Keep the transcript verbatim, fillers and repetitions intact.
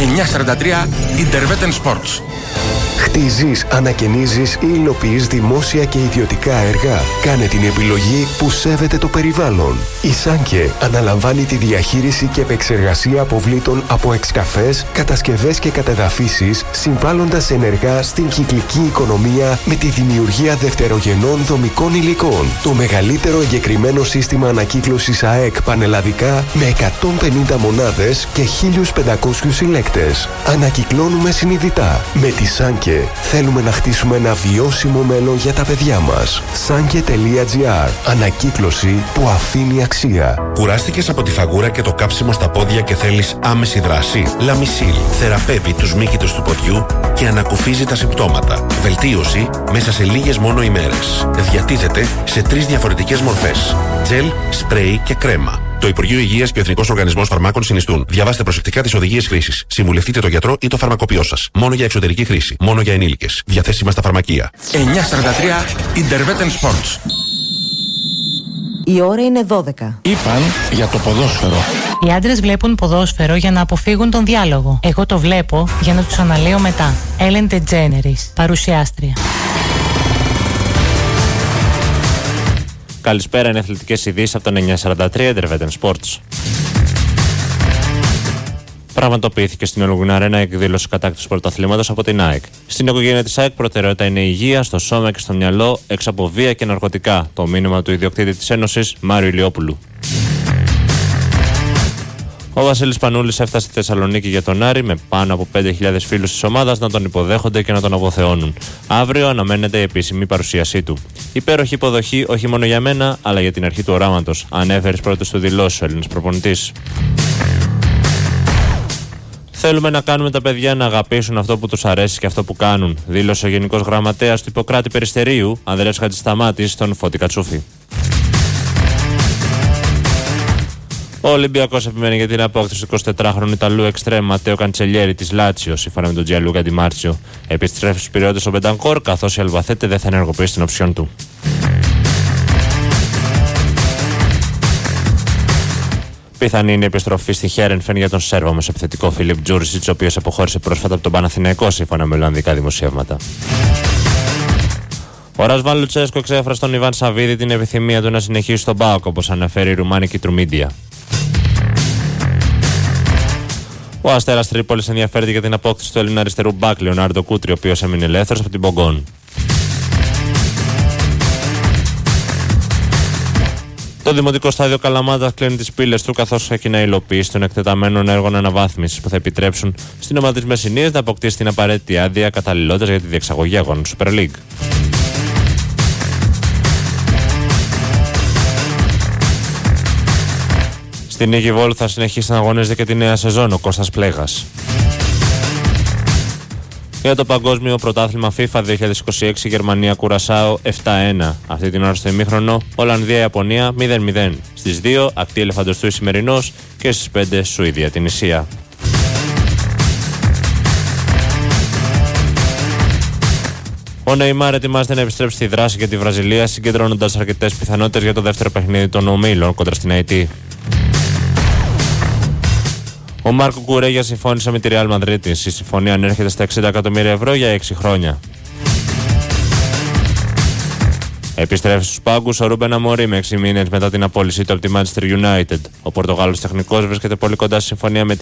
εννιακόσια σαράντα τρία Intervetten Sports. Χτίζεις, ανακαινίζεις ή υλοποιείς δημόσια και ιδιωτικά έργα. Κάνε την επιλογή που σέβεται το περιβάλλον. Η Σάνκε αναλαμβάνει τη διαχείριση και επεξεργασία αποβλήτων από εξκαφές, κατασκευές και κατεδαφίσεις, συμβάλλοντας ενεργά στην κυκλική οικονομία με τη δημιουργία δευτερογενών δομικών υλικών. Το μεγαλύτερο εγκεκριμένο σύστημα ανακύκλωσης ΑΕΚ πανελλαδικά με εκατόν πενήντα μονάδες και χίλιους πεντακόσιους συλλέκτες. Ανακυκλώνουμε συνειδητά. Με τη Σάνκε θέλουμε να χτίσουμε ένα βιώσιμο μέλλον για τα παιδιά μας. Sanke τελεία τζι άρ. Ανακύκλωση που αφήνει αξία. Κουράστηκες από τη φαγούρα και το κάψιμο στα πόδια και θέλεις άμεση δράση? Λαμισίλ θεραπεύει τους μύκητους του ποδιού και ανακουφίζει τα συμπτώματα. Βελτίωση μέσα σε λίγες μόνο ημέρες. Διατίθεται σε τρεις διαφορετικές μορφές: τζελ, σπρέι και κρέμα. Το Υπουργείο Υγείας και ο Εθνικός Οργανισμός Φαρμάκων συνιστούν. Διαβάστε προσεκτικά τις οδηγίες χρήσης. Συμβουλευτείτε τον γιατρό ή το φαρμακοποιό σας. Μόνο για εξωτερική χρήση. Μόνο για ενήλικες. Διαθέσιμα στα φαρμακεία. εννιακόσια σαράντα τρία Intervetten Sports. Η ώρα είναι δώδεκα. Είπαν για το ποδόσφαιρο. Οι άντρες βλέπουν ποδόσφαιρο για να αποφύγουν τον διάλογο. Εγώ το βλέπω για να τους αναλύω μετά. Ellen DeGeneres, παρουσιάστρια. Καλησπέρα, είναι αθλητικές ειδήσεις από τον εννιακόσια σαράντα τρία Intervetten Sports. Πραγματοποιήθηκε στην Ολογκουνά Αρένα η εκδήλωση κατάκτησης πρωταθλήματος από την ΑΕΚ. Στην οικογένεια της ΑΕΚ προτεραιότητα είναι η υγεία στο σώμα και στο μυαλό, έξω από βία και ναρκωτικά. Το μήνυμα του ιδιοκτήτη της Ένωσης, Μάριο Ηλιόπουλου. Ο Βασίλης Πανούλης έφτασε στη Θεσσαλονίκη για τον Άρη με πάνω από πέντε χιλιάδες φίλους της ομάδας να τον υποδέχονται και να τον αποθεώνουν. Αύριο αναμένεται η επίσημη παρουσίασή του. Υπέροχη υποδοχή όχι μόνο για μένα, αλλά για την αρχή του οράματος, ανέφερε πρώτος του δηλώσεις ο Έλληνας προπονητής. Θέλουμε να κάνουμε τα παιδιά να αγαπήσουν αυτό που τους αρέσει και αυτό που κάνουν, δήλωσε ο Γενικός Γραμματέας του Ιπποκράτη Περιστερίου, Ανδρέας Χατζησταμάτης, στον Φώτη Κατσούφη. Ο Ολυμπιακός επιμένει για την απόκτηση του εικοσιτετράχρονου Ιταλού εξτρέμ Ματέο Καντσελιέρη της Λάτσιο, σύμφωνα με τον Τζιαλούκα Ντι Μάρτσιο. Επιστρέφει στους Πειριώτες ο Μπεντανκόρ, καθώς η Αλβαθέτε δεν θα ενεργοποιήσει την οψιόν του. Πιθανή είναι η επιστροφή στη Χέρενφεν για τον Σέρβο μεσοεπιθετικό Φίλιπ Τζούρισιτς, ο οποίος αποχώρησε πρόσφατα από τον Παναθηναϊκό, σύμφωνα με ολλανδικά δημοσιεύματα. Ο Ρασβάν Λουτσέσκο εξέφρασε στον Ιβάν Σαββίδη την επιθυμία του να συνεχίσει στον ΠΑΟΚ, όπως αναφέρει η ρουμάνικη Τρουμίντια. Ο Αστέρας Τρίπολης ενδιαφέρεται για την απόκτηση του Έλληνα αριστερού μπακ Λεωνάρντο Κούτρι, ο οποίος έμεινε ελεύθερος από την Μπογκόν. Το Δημοτικό Στάδιο Καλαμάτας κλείνει τις πύλες του, καθώς έχει να υλοποιήσει των εκτεταμένων έργων αναβάθμισης που θα επιτρέψουν στην ομάδα της Μεσσηνίας να αποκτήσει την απαραίτητη άδεια καταλληλότητας για τη διεξαγωγή αγώνων Super League. Στην Νίκη Βόλου θα συνεχίσει να αγωνίζεται και τη νέα σεζόν ο Κώστας Πλέγας. Για το Παγκόσμιο Πρωτάθλημα FIFA δύο χιλιάδες είκοσι έξι, Γερμανία Κουρασάο επτά ένα. Αυτή την ώρα στο ημίχρονο, Ολλανδία Ιαπωνία μηδέν μηδέν. Στις δύο, Ακτή Ελεφαντοστού Ισημερινός και στις πέντε, Σουηδία Τινησία. Ο Νεϊμάρ ετοιμάζεται να επιστρέψει στη δράση για τη Βραζιλία, συγκεντρώνοντας αρκετές πιθανότητες για το δεύτερο παιχνίδι των ομίλων κοντρα στην Αϊτή. Ο Μάρκο Κουρέγια συμφώνησε με τη Ρεάλ Μαδρίτης. Η συμφωνία ανέρχεται στα εξήντα εκατομμύρια ευρώ για έξι χρόνια. Επιστρέφει στους πάγκους ο Ρούμπεν Αμορίμ έξι μήνες μετά την απόλυσή του από τη Manchester United. Ο Πορτογάλος τεχνικός βρίσκεται πολύ κοντά στη συμφωνία με